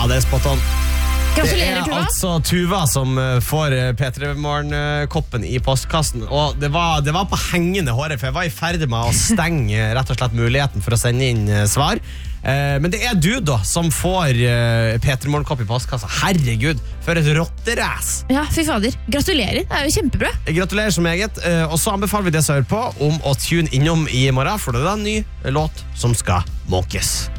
det spot on. Gratulerer, Det Tuva. altså Tuva som får P3 Morgen-koppen i postkassen. Og det var på hengende håret, for jeg var i ferd med å stenge rett og slett muligheten for å sende inn svar. Men det er du da som får P3 Morgen-kopp i postkassa. Herregud, for et rotterass. Ja, fy fader. Gratulerer, det er jo kjempebra. Gratulerer så meget. Og så anbefaler vi det som hører på om å tune innom i morgen, for det er en ny låt som skal måkes.